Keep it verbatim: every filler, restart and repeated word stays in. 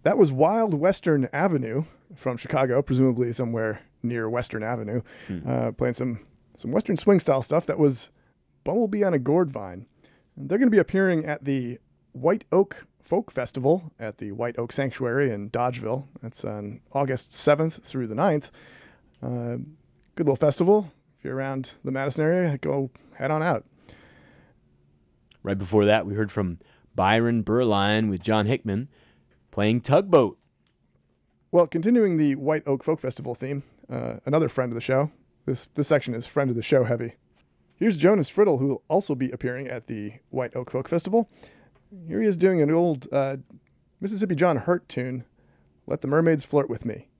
That was Wild Western Avenue from Chicago, presumably somewhere near Western Avenue, Hmm. uh, playing some, some Western swing style stuff. That was Bumblebee on a Gourd Vine. And they're going to be appearing at the White Oak Folk Festival at the White Oak Sanctuary in Dodgeville. That's on August seventh through the ninth. Uh, good little festival. If you're around the Madison area, go head on out. Right before that, we heard from Byron Berline with John Hickman playing Tugboat. Well, continuing the White Oak Folk Festival theme, uh, another friend of the show. This this section is friend of the show heavy. Here's Jonas Friddle, who will also be appearing at the White Oak Folk Festival. Here he is doing an old uh, Mississippi John Hurt tune, Let the Mermaids Flirt with Me.